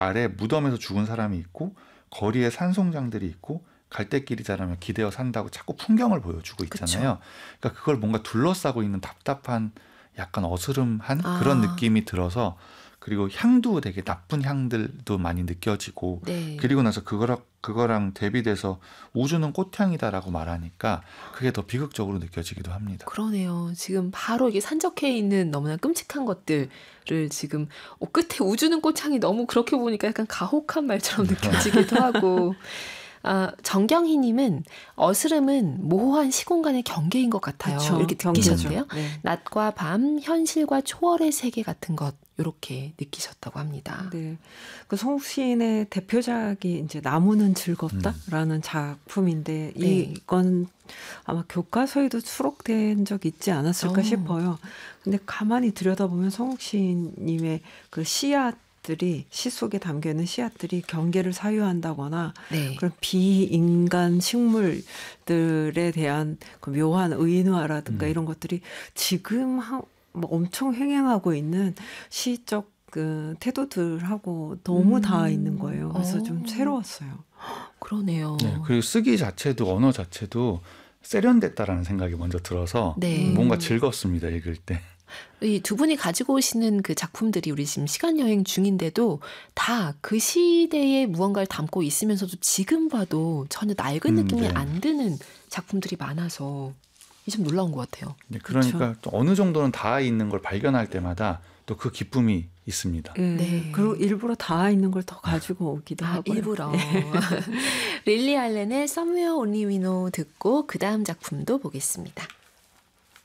아래 무덤에서 죽은 사람이 있고 거리에 산송장들이 있고 갈대길이 자라면 기대어 산다고 자꾸 풍경을 보여주고 있잖아요. 그러니까 그걸 뭔가 둘러싸고 있는 답답한 약간 어스름한 그런 느낌이 들어서 그리고 향도 되게 나쁜 향들도 많이 느껴지고 네. 그리고 나서 그거랑 대비돼서 우주는 꽃향이다라고 말하니까 그게 더 비극적으로 느껴지기도 합니다. 그러네요. 지금 바로 이게 산적해 있는 너무나 끔찍한 것들을 지금 끝에 우주는 꽃향이 너무 그렇게 보니까 약간 가혹한 말처럼 느껴지기도 하고 정경희님은 어스름은 모호한 시공간의 경계인 것 같아요. 그쵸, 이렇게 경계죠. 느끼셨대요. 네. 낮과 밤, 현실과 초월의 세계 같은 것 이렇게 느끼셨다고 합니다. 네, 그 성욱 시인의 대표작이 이제 나무는 즐겁다라는 작품인데 네. 이건 아마 교과서에도 수록된 적 있지 않았을까 싶어요. 근데 가만히 들여다보면 성욱 시인님의 그 씨앗들이 시 속에 담겨있는 씨앗들이 경계를 사유한다거나 네. 그런 비인간 식물들에 대한 그 묘한 의인화라든가 이런 것들이 지금 뭐 엄청 횡행하고 있는 시적 그 태도들하고 너무 닿아 있는 거예요. 그래서 좀 새로웠어요. 그러네요. 네, 그리고 쓰기 자체도 언어 자체도 세련됐다라는 생각이 먼저 들어서 네. 뭔가 즐겁습니다. 읽을 때. 이 두 분이 가지고 오시는 그 작품들이 우리 지금 시간 여행 중인데도 다 그 시대에 무언가를 담고 있으면서도 지금 봐도 전혀 낡은 느낌이 네. 안 드는 작품들이 많아서 이게 좀 놀라운 것 같아요. 네, 그러니까 또 어느 정도는 닿아 있는 걸 발견할 때마다 또 그 기쁨이 있습니다. 네. 그리고 일부러 닿아 있는 걸 더 가지고 오기도 하고요. 일부러. 릴리 알렌의 Somewhere Only We Know 듣고 그 다음 작품도 보겠습니다.